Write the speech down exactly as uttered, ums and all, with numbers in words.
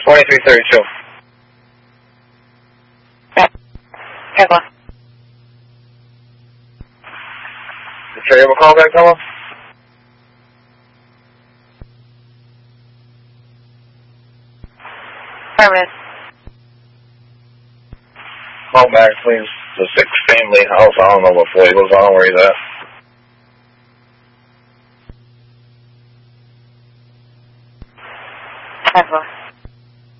twenty-three thirty-two. Echo. Sure, you have a call back, Noah? Affirmative. Call back, please. The six family house. I don't know what floor he lives on, where he's at. Echo.